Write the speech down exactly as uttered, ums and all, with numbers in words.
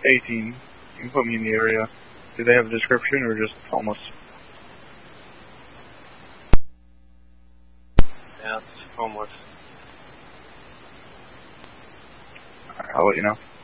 eighteen. You can put me in the area. Do they have a description or just homeless? Yeah, it's homeless. Alright, I'll let you know.